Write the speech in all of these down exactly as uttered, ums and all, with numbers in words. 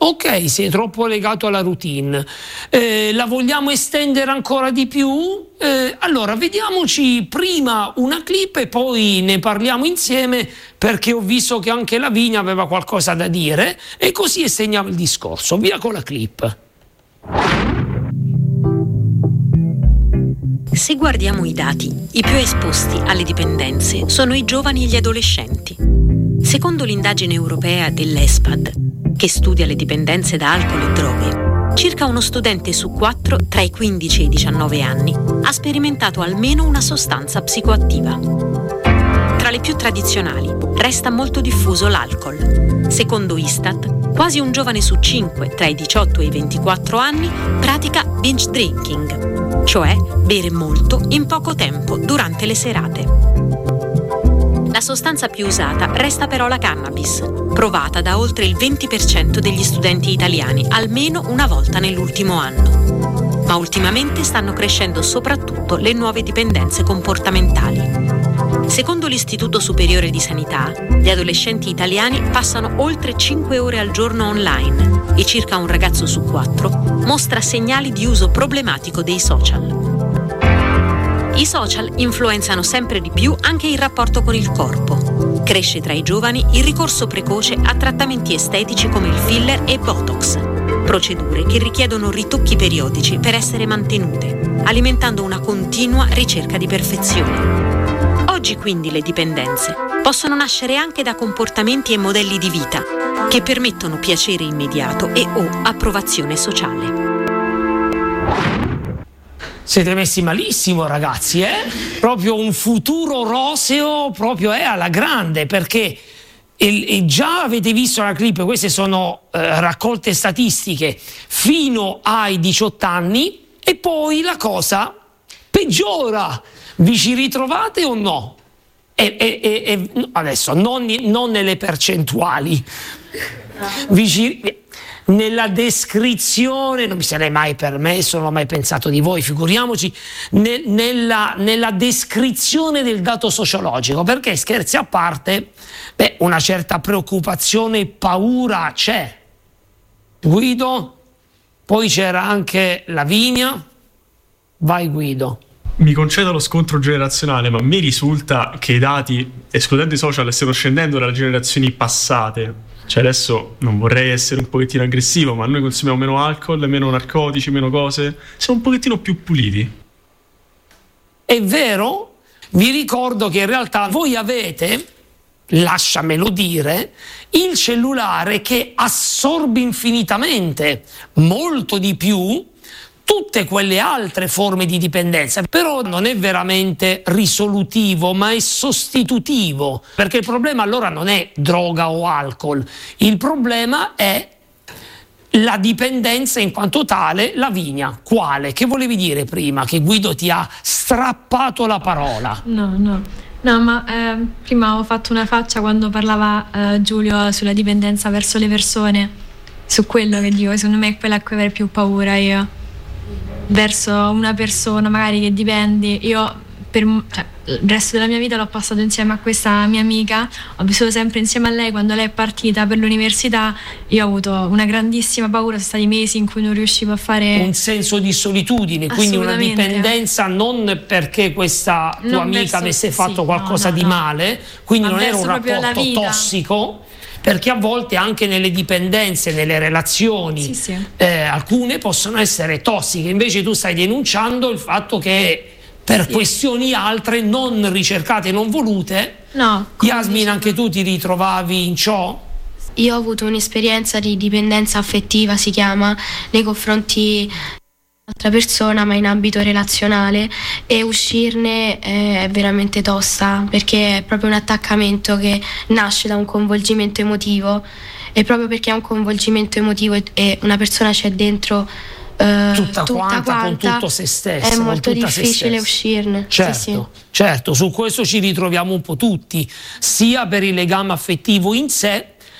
Ok, sei troppo legato alla routine. Eh, la vogliamo estendere ancora di più? Eh, allora, vediamoci prima una clip e poi ne parliamo insieme, perché ho visto che anche Lavinia aveva qualcosa da dire e così estendiamo il discorso. Via con la clip. Se guardiamo i dati, i più esposti alle dipendenze sono i giovani e gli adolescenti. Secondo l'indagine europea dell'ESPAD, che studia le dipendenze da alcol e droghe, circa uno studente su quattro tra i quindici e i diciannove anni ha sperimentato almeno una sostanza psicoattiva. Tra le più tradizionali resta molto diffuso l'alcol. Secondo Istat, quasi un giovane su cinque tra i diciotto e i ventiquattro anni pratica binge drinking, cioè bere molto in poco tempo durante le serate. La sostanza più usata resta però la cannabis, provata da oltre il venti per cento degli studenti italiani almeno una volta nell'ultimo anno. Ma ultimamente stanno crescendo soprattutto le nuove dipendenze comportamentali. Secondo l'Istituto Superiore di Sanità, gli adolescenti italiani passano oltre cinque ore al giorno online e circa un ragazzo su quattro mostra segnali di uso problematico dei social. I social influenzano sempre di più anche il rapporto con il corpo. Cresce tra i giovani il ricorso precoce a trattamenti estetici come il filler e Botox, procedure che richiedono ritocchi periodici per essere mantenute, alimentando una continua ricerca di perfezione. Oggi quindi le dipendenze possono nascere anche da comportamenti e modelli di vita che permettono piacere immediato e o approvazione sociale. Siete messi malissimo, ragazzi, eh? Proprio un futuro roseo, proprio è alla grande, perché e, e già avete visto la clip, queste sono eh, raccolte statistiche fino ai diciotto anni e poi la cosa peggiora. Vi ci ritrovate o no? E, e, e, e adesso non, non nelle percentuali, vi ci, nella descrizione, non mi sarei mai permesso, non ho mai pensato di voi, figuriamoci, ne, nella, nella descrizione del dato sociologico, perché scherzi a parte, beh, una certa preoccupazione e paura c'è. Guido, poi c'era anche Lavinia, vai Guido. Mi concedo lo scontro generazionale, ma mi risulta che i dati, escludendo i social, stiano scendendo dalle generazioni passate. Cioè adesso non vorrei essere un pochettino aggressivo, ma noi consumiamo meno alcol, meno narcotici, meno cose, siamo un pochettino più puliti. È vero? Vi ricordo che in realtà voi avete, lasciamelo dire, il cellulare che assorbe infinitamente, molto di più, tutte quelle altre forme di dipendenza, però non è veramente risolutivo, ma è sostitutivo, perché il problema allora non è droga o alcol, il problema è la dipendenza in quanto tale. Lavinia, quale? Che volevi dire prima, che Guido ti ha strappato la parola? No, no, no, ma eh, prima ho fatto una faccia quando parlava eh, Giulio sulla dipendenza verso le persone, su quello che dico, secondo me è quella a cui avrei più paura io. Verso una persona magari che dipendi, io per cioè, il resto della mia vita l'ho passato insieme a questa mia amica, ho vissuto sempre insieme a lei. Quando lei è partita per l'università io ho avuto una grandissima paura, sono stati mesi in cui non riuscivo a fare un senso di solitudine, quindi una dipendenza non perché questa tua non amica verso, avesse fatto sì, qualcosa no, no, di no. male, quindi ma non era un rapporto tossico. Perché a volte anche nelle dipendenze, nelle relazioni, sì, sì. Eh, alcune possono essere tossiche, invece tu stai denunciando il fatto che per sì. questioni altre non ricercate, non volute. No, Yasmin, anche tu ti ritrovavi in ciò? Io ho avuto un'esperienza di dipendenza affettiva, si chiama, nei confronti un'altra persona, ma in ambito relazionale, e uscirne è veramente tosta, perché è proprio un attaccamento che nasce da un coinvolgimento emotivo, e proprio perché è un coinvolgimento emotivo e una persona c'è dentro eh, tutta, tutta quanta, quanta con tutto se stessa, è molto difficile se uscirne. Certo, sì, sì. certo, su questo ci ritroviamo un po' tutti, sia per il legame affettivo in sé,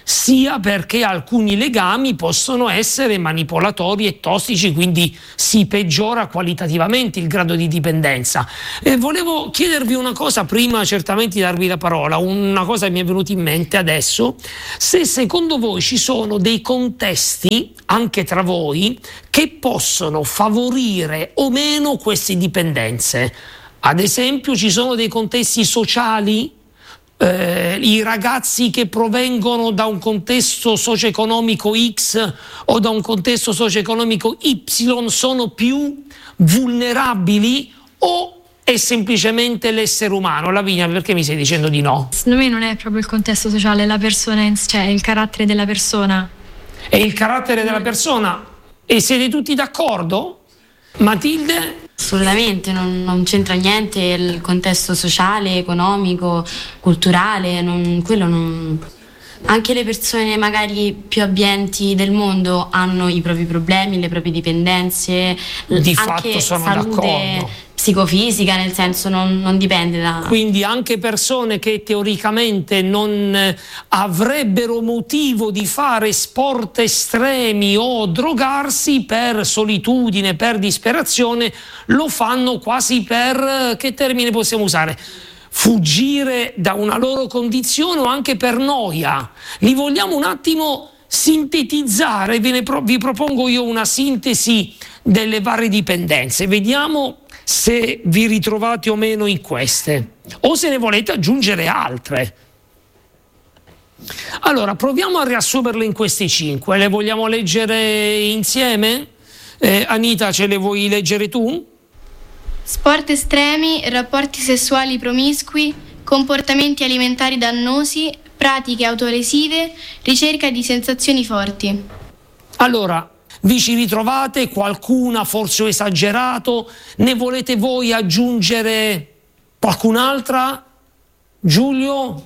sia perché alcuni legami possono essere manipolatori e tossici, quindi si peggiora qualitativamente il grado di dipendenza. E volevo chiedervi una cosa prima certamente di darvi la parola, una cosa che mi è venuta in mente adesso: se secondo voi ci sono dei contesti anche tra voi che possono favorire o meno queste dipendenze. Ad esempio, ci sono dei contesti sociali, eh, i ragazzi che provengono da un contesto socio-economico X o da un contesto socio-economico Y sono più vulnerabili, o è semplicemente l'essere umano? Lavinia, perché mi stai dicendo di no? Secondo me non è proprio il contesto sociale, la persona, in- cioè il carattere della persona. È il carattere della persona, e siete tutti d'accordo? Matilde? Assolutamente, non, non c'entra niente il contesto sociale, economico, culturale, non, quello non... Anche le persone magari più abbienti del mondo hanno i propri problemi, le proprie dipendenze, Di anche fatto sono salute d'accordo. psicofisica, nel senso non, non dipende da... Quindi anche persone che teoricamente non eh, avrebbero motivo di fare sport estremi o drogarsi per solitudine, per disperazione, lo fanno quasi per, eh, che termine possiamo usare? Fuggire da una loro condizione, o anche per noia. Li vogliamo un attimo sintetizzare? Ve ne pro- vi propongo io una sintesi delle varie dipendenze. Vediamo se vi ritrovate o meno in queste, o se ne volete aggiungere altre. Allora, proviamo a riassumerle in queste cinque. Le vogliamo leggere insieme? Eh, Anita, ce le vuoi leggere tu? Sport estremi, rapporti sessuali promiscui, comportamenti alimentari dannosi, pratiche autolesive, ricerca di sensazioni forti. Allora, vi ci ritrovate? Qualcuna forse ho esagerato? Ne volete voi aggiungere qualcun'altra? Giulio?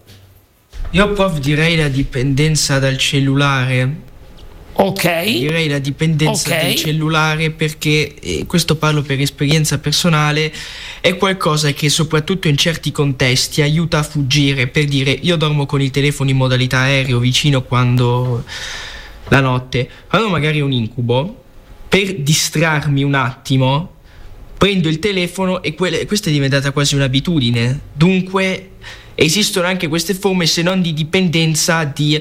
Io prof direi la dipendenza dal cellulare. Ok. Direi la dipendenza Ok. del cellulare perché, eh, questo parlo per esperienza personale, è qualcosa che soprattutto in certi contesti aiuta a fuggire. Per dire, io dormo con il telefono in modalità aereo vicino quando la notte, quando magari è un incubo, per distrarmi un attimo prendo il telefono e que- questa è diventata quasi un'abitudine. Dunque esistono anche queste forme, se non di dipendenza, di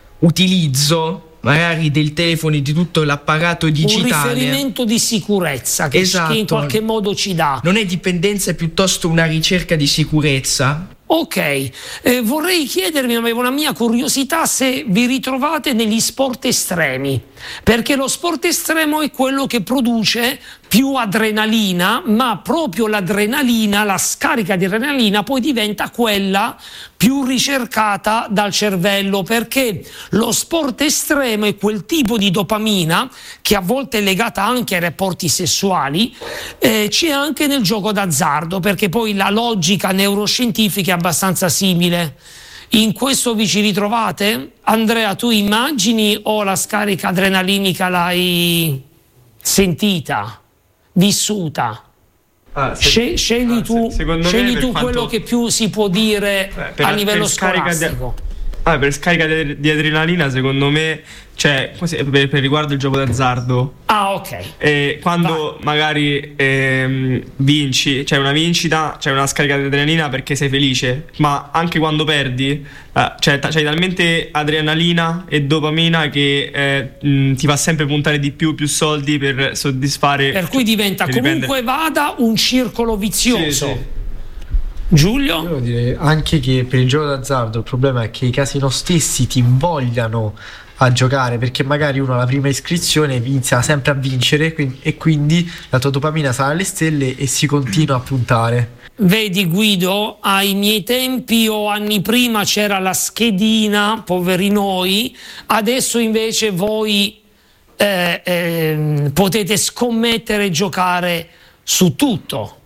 utilizzo magari del telefono e di tutto l'apparato digitale. Un riferimento di sicurezza che, Esatto. che in qualche modo ci dà. Non è dipendenza, è piuttosto una ricerca di sicurezza. Ok, eh, vorrei chiedervi, avevo una mia curiosità, se vi ritrovate negli sport estremi, perché lo sport estremo è quello che produce più adrenalina, ma proprio l'adrenalina, la scarica di adrenalina poi diventa quella più ricercata dal cervello, perché lo sport estremo è quel tipo di dopamina che a volte è legata anche ai rapporti sessuali, eh, c'è anche nel gioco d'azzardo, perché poi la logica neuroscientifica è abbastanza simile. In questo vi ci ritrovate? Andrea, tu immagini o la scarica adrenalinica l'hai sentita, vissuta? Ah, se- Sce- scegli ah, tu, se- secondo me scegli per tu quanto- quello che più si può dire Eh, per- a livello per scarica di- scolastico. Ah, per scarica di, di adrenalina, secondo me, cioè, così, per, per riguardo il gioco d'azzardo, Ah, ok. e quando magari ehm, vinci, c'è una vincita, c'è una scarica di adrenalina perché sei felice, ma anche quando perdi, eh, cioè, t- c'hai talmente adrenalina e dopamina che eh, mh, ti fa sempre puntare di più, più soldi per soddisfare. Per cui diventa, che dipende- comunque vada, un circolo vizioso. Sì, sì. Giulio? Io direi anche che per il gioco d'azzardo il problema è che i casino stessi ti invogliano a giocare, perché magari uno alla prima iscrizione inizia sempre a vincere, quindi- e quindi la tua dopamina sale alle stelle e si continua a puntare. Vedi Guido, ai miei tempi o anni prima c'era la schedina, poveri noi, adesso invece voi eh, ehm, potete scommettere e giocare su tutto.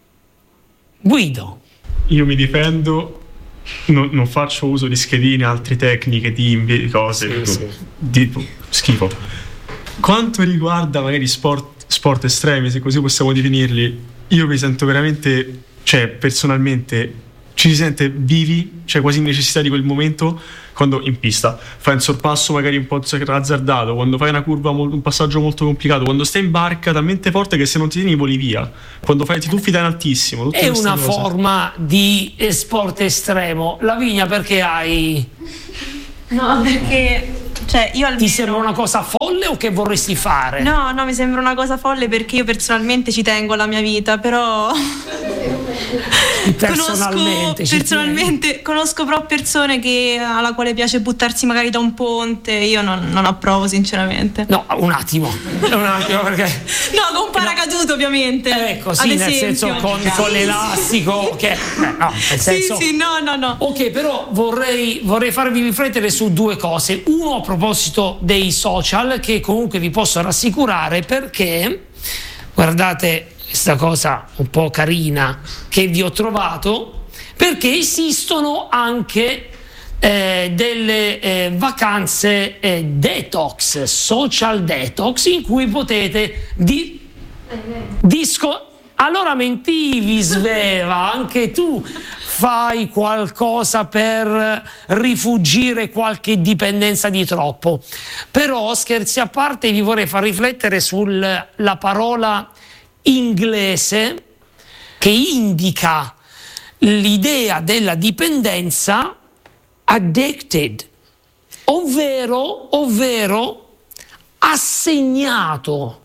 Guido. Io mi difendo, non, non faccio uso di schedine, altre tecniche, timbi, cose, Sì, tipo, sì. di- schifo. Quanto riguarda magari sport, sport estremi, se così possiamo definirli, io mi sento veramente, cioè personalmente ci si sente vivi, c'è quasi necessità di quel momento quando in pista fai un sorpasso magari un po' azzardato, quando fai una curva, un passaggio molto complicato, quando stai in barca talmente forte che se non ti tieni voli via, quando fai ti tuffi da in altissimo. È una cose. forma di sport estremo. Lavinia, perché hai... No, perché... Cioè, io almeno... Ti sembra una cosa folle o che vorresti fare? No, no, mi sembra una cosa folle perché io personalmente ci tengo alla mia vita, però... personalmente, conosco, personalmente conosco però persone che, alla quale piace buttarsi magari da un ponte. Io non, non approvo sinceramente. No, un attimo, un attimo perché... No, con un paracaduto no. ovviamente. Ecco, sì, nel senso con, con l'elastico che... Eh, no, nel senso... Sì, sì, no, no, no. Ok, però vorrei, vorrei farvi riflettere su due cose. Uno, a proposito dei social, che comunque vi posso rassicurare, perché guardate questa cosa un po' carina che vi ho trovato, perché esistono anche eh, delle eh, vacanze eh, detox, social detox, in cui potete di, disco allora mentivi, Sveva, anche tu fai qualcosa per rifugire qualche dipendenza di troppo. Però, scherzi a parte, vi vorrei far riflettere sulla parola inglese che indica l'idea della dipendenza, addicted, ovvero, ovvero assegnato,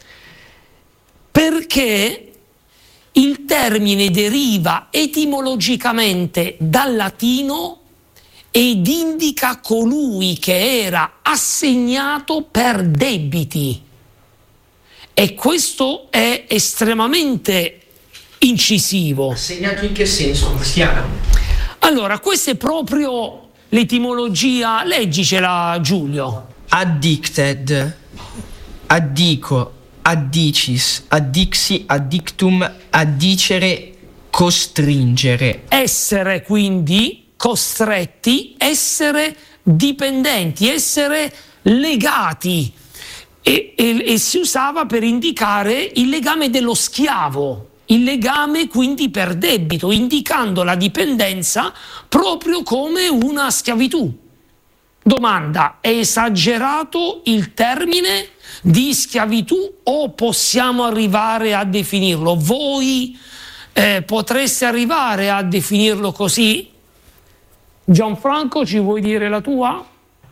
perché il termine deriva etimologicamente dal latino ed indica colui che era assegnato per debiti. E questo è estremamente incisivo. Assegnato in che senso, Cristiano? Allora, questa è proprio l'etimologia, leggicela Giulio. Addicted, addico, addicis, addixi, addictum, addicere, costringere. Essere quindi costretti, essere dipendenti, essere legati. E, e, e si usava per indicare il legame dello schiavo, il legame quindi per debito, indicando la dipendenza proprio come una schiavitù. Domanda: è esagerato il termine di schiavitù o possiamo arrivare a definirlo? Voi eh, potreste arrivare a definirlo così? Gianfranco, ci vuoi dire la tua?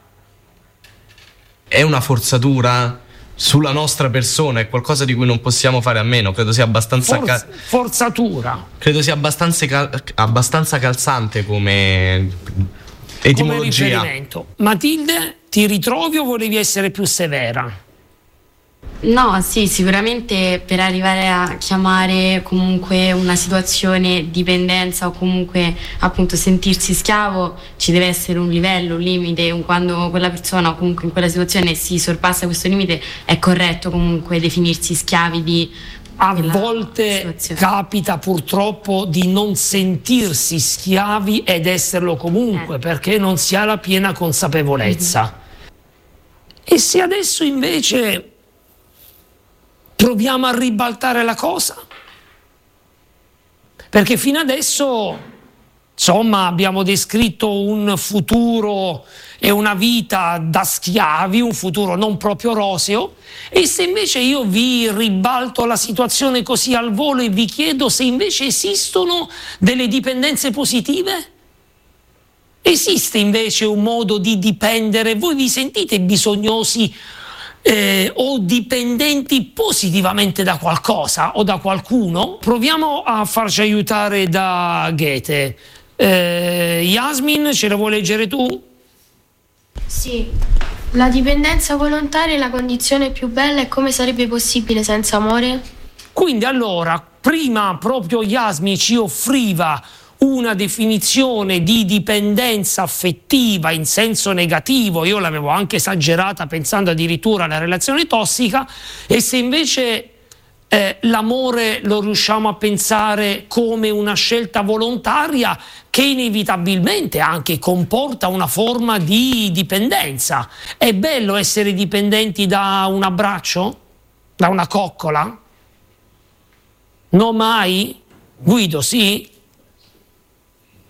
È una forzatura sulla nostra persona, è qualcosa di cui non possiamo fare a meno. Credo sia abbastanza Forz- ca- forzatura. Credo sia abbastanza, cal- abbastanza calzante come etimologia. Come riferimento. Matilde, ti ritrovi o volevi essere più severa? No, sì, sicuramente per arrivare a chiamare comunque una situazione dipendenza o comunque appunto sentirsi schiavo ci deve essere un livello, un limite. Quando quella persona o comunque in quella situazione si sorpassa questo limite, è corretto comunque definirsi schiavi di... A volte capita purtroppo di non sentirsi schiavi ed esserlo comunque, eh. perché non si ha la piena consapevolezza. Mm-hmm. E se adesso invece proviamo a ribaltare la cosa? Perché fino adesso, insomma, abbiamo descritto un futuro e una vita da schiavi, un futuro non proprio roseo, e se invece io vi ribalto la situazione così al volo e vi chiedo se invece esistono delle dipendenze positive? Esiste invece un modo di dipendere? Voi vi sentite bisognosi Eh, o dipendenti positivamente da qualcosa o da qualcuno? Proviamo a farci aiutare da Goethe. eh, Yasmin, ce la vuoi leggere tu? Sì. La dipendenza volontaria è la condizione più bella, e come sarebbe possibile senza amore? Quindi allora, prima proprio Yasmin ci offriva una definizione di dipendenza affettiva in senso negativo. Io l'avevo anche esagerata pensando addirittura alla relazione tossica, e se invece eh, l'amore lo riusciamo a pensare come una scelta volontaria che inevitabilmente anche comporta una forma di dipendenza. È bello essere dipendenti da un abbraccio? Da una coccola? No mai? Guido, sì?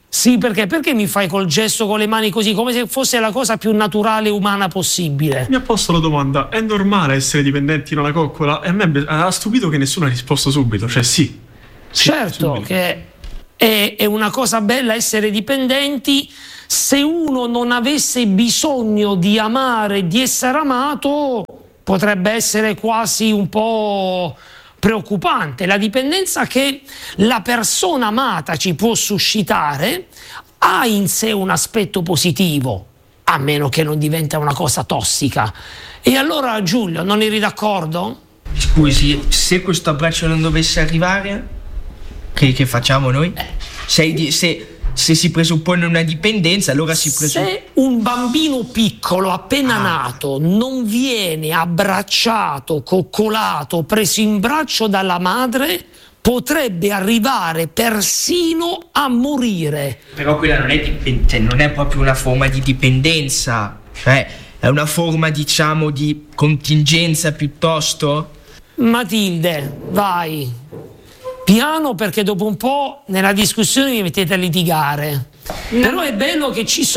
Sì, perché? Perché mi fai col gesto con le mani così, come se fosse la cosa più naturale e umana possibile? Mi ha posto la domanda: è normale essere dipendenti in una coccola? E a me ha stupito che nessuno ha risposto subito. Cioè sì, sì certo subito. Che è, è una cosa bella essere dipendenti. Se uno non avesse bisogno di amare, di essere amato, potrebbe essere quasi un po' preoccupante. La dipendenza che la persona amata ci può suscitare ha in sé un aspetto positivo, a meno che non diventa una cosa tossica. E allora, Giulio, non eri d'accordo? Scusi, se questo abbraccio non dovesse arrivare, che, che facciamo noi? Se, se, se si presuppone una dipendenza, allora si presuppone... Se un bambino piccolo appena ah. nato non viene abbracciato, coccolato, preso in braccio dalla madre, potrebbe arrivare persino a morire. Però quella non è, dipend- non è proprio una forma di dipendenza, cioè è una forma, diciamo, di contingenza piuttosto. Matilde, vai. Piano, perché dopo un po' nella discussione vi mettete a litigare. No. Però è bello che ci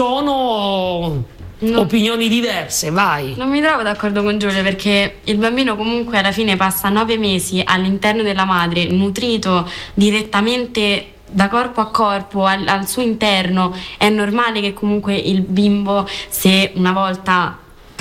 sono no. opinioni diverse, vai. Non mi trovo d'accordo con Giulio, perché il bambino comunque alla fine passa nove mesi all'interno della madre, nutrito direttamente da corpo a corpo, al, al suo interno. È normale che comunque il bimbo, se una volta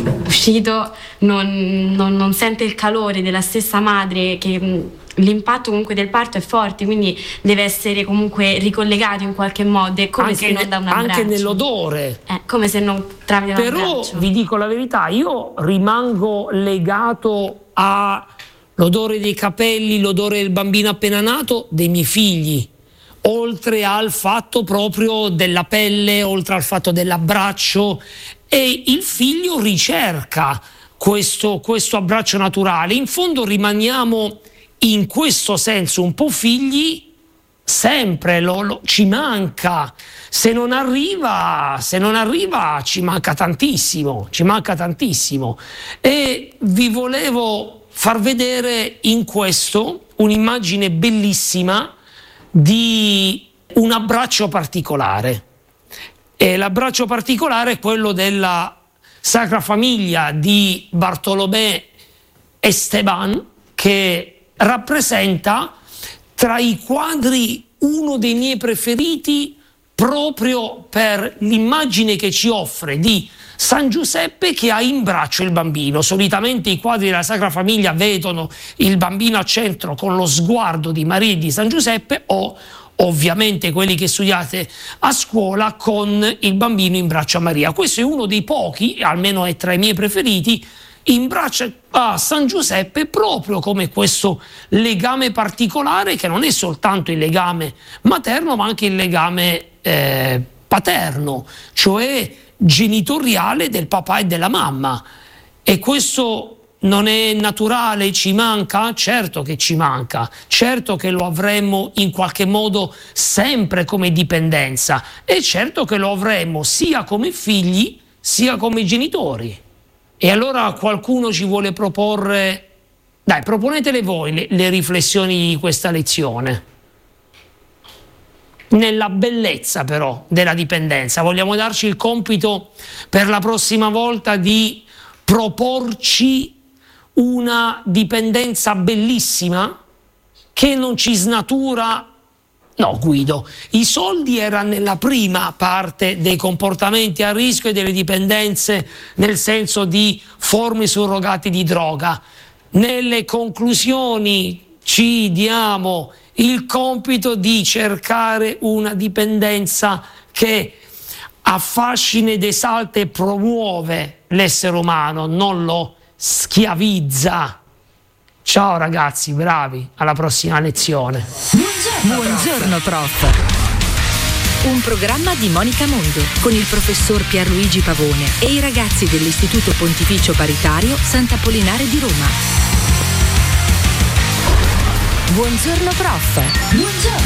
uscito, non, non, non sente il calore della stessa madre, che l'impatto comunque del parto è forte, quindi deve essere comunque ricollegato in qualche modo. È come anche se non da un abbraccio, anche nell'odore, è come se non tramite un però abbraccio. Vi dico la verità, io rimango legato all'odore dei capelli, l'odore del bambino appena nato dei miei figli, oltre al fatto proprio della pelle, oltre al fatto dell'abbraccio, e il figlio ricerca questo, questo abbraccio naturale. In fondo rimaniamo in questo senso un po' figli sempre, lo, lo, ci manca. Se non arriva, se non arriva ci manca tantissimo, ci manca tantissimo. E vi volevo far vedere in questo un'immagine bellissima di un abbraccio particolare. E l'abbraccio particolare è quello della Sacra Famiglia di Bartolomé Esteban, che rappresenta tra i quadri uno dei miei preferiti, proprio per l'immagine che ci offre di San Giuseppe che ha in braccio il bambino. Solitamente i quadri della Sacra Famiglia vedono il bambino al centro con lo sguardo di Maria e di San Giuseppe, o ovviamente quelli che studiate a scuola con il bambino in braccio a Maria. Questo è uno dei pochi, almeno è tra i miei preferiti, in braccio a San Giuseppe, proprio come questo legame particolare, che non è soltanto il legame materno ma anche il legame eh, paterno, cioè genitoriale del papà e della mamma. E questo non è naturale, ci manca? Certo che ci manca, certo che lo avremmo in qualche modo sempre come dipendenza, e certo che lo avremmo sia come figli sia come genitori. E allora qualcuno ci vuole proporre, dai, proponetele voi le, le riflessioni di questa lezione. Nella bellezza però della dipendenza, vogliamo darci il compito per la prossima volta di proporci una dipendenza bellissima che non ci snatura. No, Guido, i soldi erano nella prima parte dei comportamenti a rischio e delle dipendenze, nel senso di forme surrogate di droga. Nelle conclusioni ci diamo il compito di cercare una dipendenza che affascina ed esalta e promuove l'essere umano, non lo schiavizza. Ciao ragazzi, bravi, alla prossima lezione. Buongiorno, Buongiorno prof. Un programma di Monica Mondo con il professor Pierluigi Pavone e i ragazzi dell'Istituto Pontificio Paritario Sant'Apollinare di Roma. Buongiorno prof. Buongiorno.